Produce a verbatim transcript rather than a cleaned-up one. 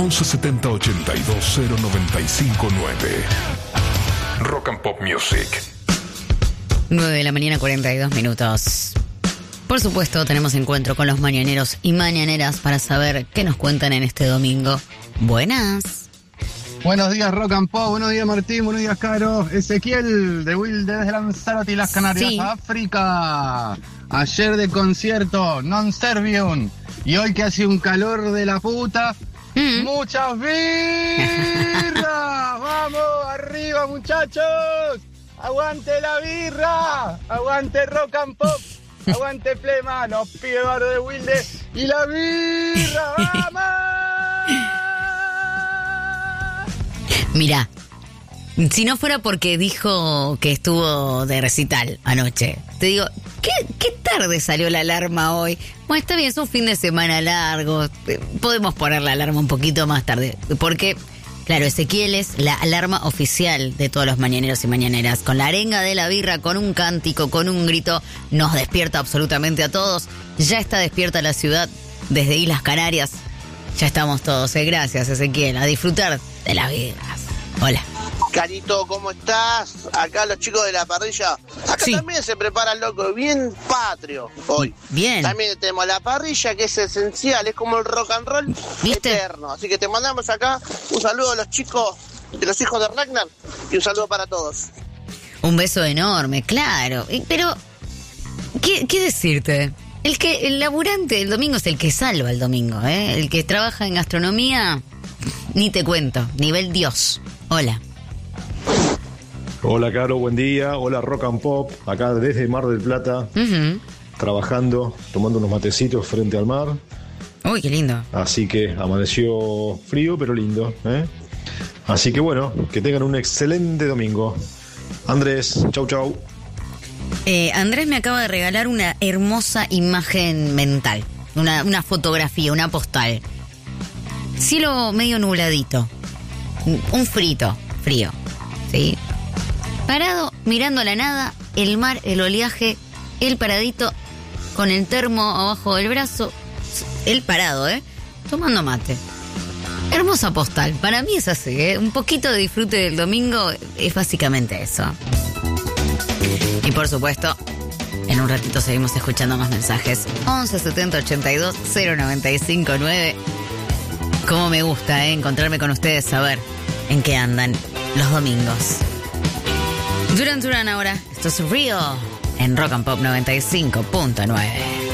once setenta ochenta y dos cero noventa y cinco nueve. Rock and Pop Music. nueve de la mañana, cuarenta y dos minutos. Por supuesto, tenemos encuentro con los mañaneros y mañaneras para saber qué nos cuentan en este domingo. Buenas. Buenos días, Rock and Pop. Buenos días, Martín. Buenos días, Caro. Ezequiel de Wilde desde Lanzarote y las Canarias, Sí. África. Ayer de concierto, Non Servium. Y hoy que hace un calor de la puta, Mm. ¡muchas birras! ¡Vamos, arriba, muchachos! ¡Aguante la birra! ¡Aguante Rock and Pop! ¡Aguante Plema! ¡Los pibes de Wilde! ¡Y la birra! ¡Vamos! Mirá, si no fuera porque dijo que estuvo de recital anoche, te digo, ¿qué, qué tarde salió la alarma hoy? Bueno, está bien, es un fin de semana largo, podemos poner la alarma un poquito más tarde, porque, claro, Ezequiel es la alarma oficial de todos los mañaneros y mañaneras, con la arenga de la birra, con un cántico, con un grito, nos despierta absolutamente a todos. Ya está despierta la ciudad desde Islas Canarias, ya estamos todos, ¿eh? Gracias, Ezequiel, a disfrutar de las birras. Hola. Carito, ¿cómo estás? Acá los chicos de la parrilla. Acá Sí. también se prepara el loco, bien patrio hoy. Bien. También tenemos la parrilla, que es esencial, es como el rock and roll ¿Viste? eterno. Así que te mandamos acá un saludo a los chicos de los hijos de Ragnar y un saludo para todos. Un beso enorme, claro. Y- Pero, ¿qué, qué decirte? El que el laburante el domingo es el que salva el domingo, ¿eh? El que trabaja en gastronomía, ni te cuento, nivel Dios. Hola. Hola, Caro, buen día. Hola, Rock and Pop, acá desde Mar del Plata, Ujú. trabajando, tomando unos matecitos frente al mar. Uy, qué lindo. Así que amaneció frío, pero lindo, ¿eh? Así que bueno, que tengan un excelente domingo. Andrés, chau, chau. Eh, Andrés me acaba de regalar una hermosa imagen mental. Una, una fotografía, una postal. Cielo medio nubladito. Un frito, frío. ¿Sí? Parado, mirando la nada, el mar, el oleaje, él paradito, con el termo abajo del brazo. Él parado, ¿eh? Tomando mate. Hermosa postal. Para mí es así, ¿eh? Un poquito de disfrute del domingo es básicamente eso. Y por supuesto, en un ratito seguimos escuchando más mensajes. once setenta ochenta y dos cero noventa y cinco nueve. Cómo me gusta, ¿eh? Encontrarme con ustedes, saber en qué andan los domingos. Duran Duran ahora. Esto es Río en Rock and Pop noventa y cinco punto nueve.